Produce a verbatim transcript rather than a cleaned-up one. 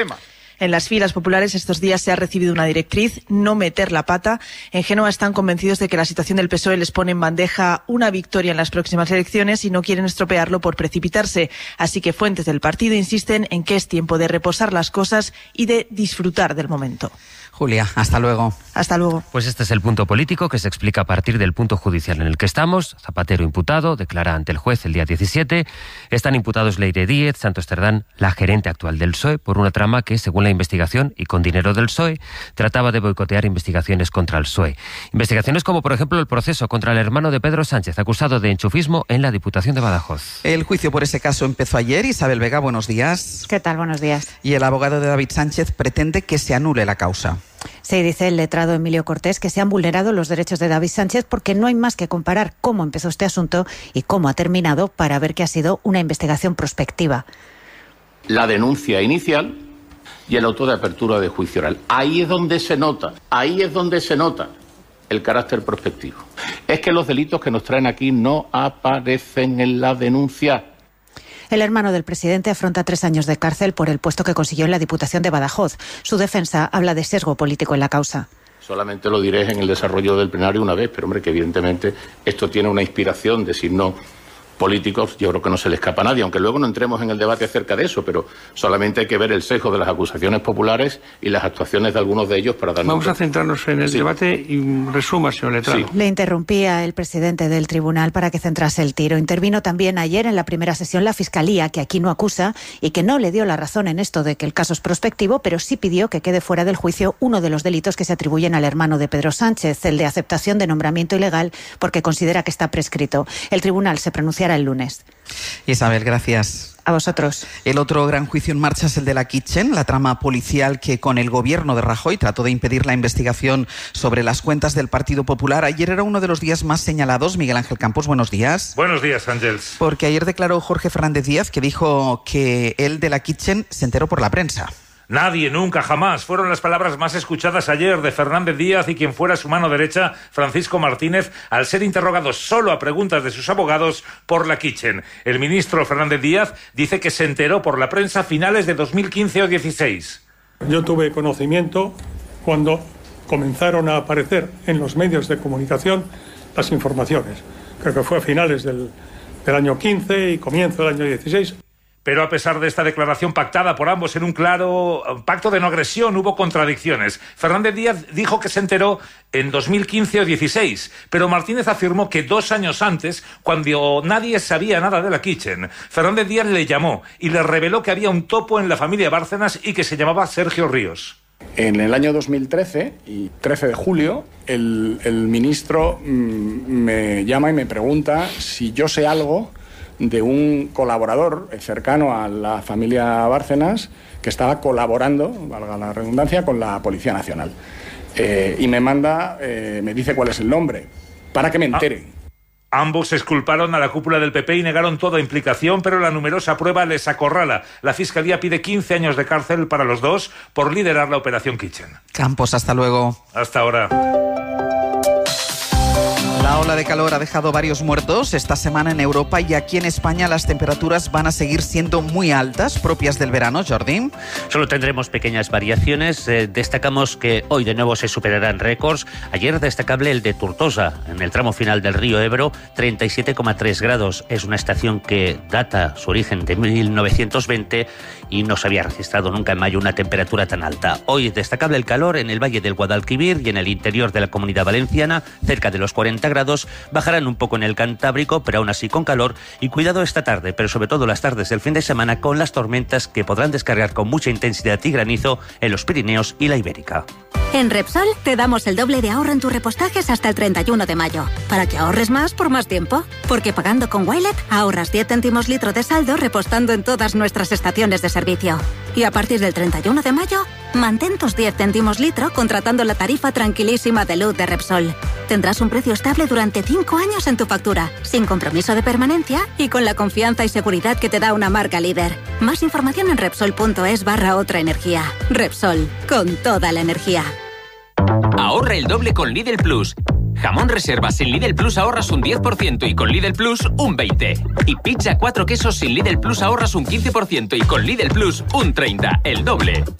En las filas populares estos días se ha recibido una directriz: no meter la pata. En Génova están convencidos de que la situación del P S O E les pone en bandeja una victoria en las próximas elecciones y no quieren estropearlo por precipitarse. Así que fuentes del partido insisten en que es tiempo de reposar las cosas y de disfrutar del momento. Julia, hasta luego. Hasta luego. Pues este es el punto político que se explica a partir del punto judicial en el que estamos. Zapatero imputado, declara ante el juez el día diecisiete. Están imputados Leire Díez, Santos Cerdán, la gerente actual del P S O E, por una trama que, según la investigación y con dinero del P S O E, trataba de boicotear investigaciones contra el P S O E. Investigaciones como, por ejemplo, el proceso contra el hermano de Pedro Sánchez, acusado de enchufismo en la Diputación de Badajoz. El juicio por ese caso empezó ayer. Isabel Vega, buenos días. ¿Qué tal? Buenos días. Y el abogado de David Sánchez pretende que se anule la causa. Sí, dice el letrado Emilio Cortés que se han vulnerado los derechos de David Sánchez porque no hay más que comparar cómo empezó este asunto y cómo ha terminado para ver que ha sido una investigación prospectiva. La denuncia inicial y el auto de apertura de juicio oral. Ahí es donde se nota, ahí es donde se nota el carácter prospectivo. Es que los delitos que nos traen aquí no aparecen en la denuncia. El hermano del presidente afronta tres años de cárcel por el puesto que consiguió en la Diputación de Badajoz. Su defensa habla de sesgo político en la causa. Solamente lo diré en el desarrollo del plenario una vez, pero hombre, que evidentemente esto tiene una inspiración de signos políticos, yo creo que no se le escapa a nadie, aunque luego no entremos en el debate acerca de eso, pero solamente hay que ver el sesgo de las acusaciones populares y las actuaciones de algunos de ellos para darnos... Vamos a centrarnos en el sí. debate y resuma, señor letrado. Sí. Le interrumpía el presidente del tribunal para que centrase el tiro. Intervino también ayer en la primera sesión la Fiscalía, que aquí no acusa y que no le dio la razón en esto de que el caso es prospectivo, pero sí pidió que quede fuera del juicio uno de los delitos que se atribuyen al hermano de Pedro Sánchez, el de aceptación de nombramiento ilegal, porque considera que está prescrito. El tribunal se pronunciará el lunes. Isabel, gracias. A vosotros. El otro gran juicio en marcha es el de la Kitchen, la trama policial que con el gobierno de Rajoy trató de impedir la investigación sobre las cuentas del Partido Popular. Ayer era uno de los días más señalados. Miguel Ángel Campos, buenos días. Buenos días, Ángels. Porque ayer declaró Jorge Fernández Díaz que dijo que él de la Kitchen se enteró por la prensa. Nadie, nunca, jamás. Fueron las palabras más escuchadas ayer de Fernández Díaz y quien fuera su mano derecha, Francisco Martínez, al ser interrogado solo a preguntas de sus abogados por la Kitchen. El ministro Fernández Díaz dice que se enteró por la prensa a finales de dos mil quince o dieciséis. Yo tuve conocimiento cuando comenzaron a aparecer en los medios de comunicación las informaciones. Creo que fue a finales del, del año quince y comienzo del año dieciséis. Pero a pesar de esta declaración pactada por ambos en un claro pacto de no agresión, hubo contradicciones. Fernández Díaz dijo que se enteró en dos mil quince o dieciséis, pero Martínez afirmó que dos años antes, cuando nadie sabía nada de la Kitchen, Fernández Díaz le llamó y le reveló que había un topo en la familia Bárcenas y que se llamaba Sergio Ríos. En el año dos mil trece, y trece de julio, el, el ministro mmm, me llama y me pregunta si yo sé algo de un colaborador cercano a la familia Bárcenas que estaba colaborando, valga la redundancia, con la Policía Nacional. Eh, y me manda, eh, me dice cuál es el nombre, para que me entere. Ah, ambos exculparon a la cúpula del P P y negaron toda implicación, pero la numerosa prueba les acorrala. La Fiscalía pide quince años de cárcel para los dos por liderar la Operación Kitchen. Campos, hasta luego. Hasta ahora. La ola de calor ha dejado varios muertos esta semana en Europa y aquí en España las temperaturas van a seguir siendo muy altas, propias del verano, Jordi. Solo tendremos pequeñas variaciones. Eh, destacamos que hoy de nuevo se superarán récords. Ayer destacable el de Tortosa, en el tramo final del río Ebro, treinta y siete coma tres grados. Es una estación que data su origen de mil novecientos veinte y no se había registrado nunca en mayo una temperatura tan alta. Hoy es destacable el calor en el Valle del Guadalquivir y en el interior de la Comunidad Valenciana, cerca de los cuarenta grados. Bajarán un poco en el Cantábrico, pero aún así con calor. Y cuidado esta tarde, pero sobre todo las tardes del fin de semana, con las tormentas que podrán descargar con mucha intensidad y granizo en los Pirineos y la Ibérica. En Repsol te damos el doble de ahorro en tus repostajes hasta el treinta y uno de mayo, para que ahorres más por más tiempo. Porque pagando con Wilet ahorras diez céntimos litro de saldo repostando en todas nuestras estaciones de servicio. Y a partir del treinta y uno de mayo, mantén tus diez céntimos litro contratando la tarifa tranquilísima de luz de Repsol. Tendrás un precio estable durante cinco años en tu factura, sin compromiso de permanencia y con la confianza y seguridad que te da una marca líder. Más información en Repsol.es barra otra energía. Repsol, con toda la energía. Ahorra el doble con Lidl Plus. Jamón reserva sin Lidl Plus ahorras un diez por ciento y con Lidl Plus un veinte por ciento. Y pizza cuatro quesos sin Lidl Plus ahorras un quince por ciento y con Lidl Plus un treinta por ciento, el doble.